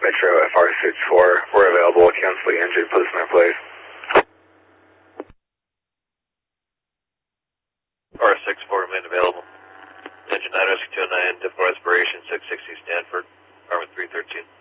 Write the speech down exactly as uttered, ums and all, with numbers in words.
Metro F R sixty-four, we're available. Cancel the engine, put us in our place. R sixty-four remain available. Engine nine rescue two oh nine, difficult respiration, six sixty Stanford, Armin three thirteen.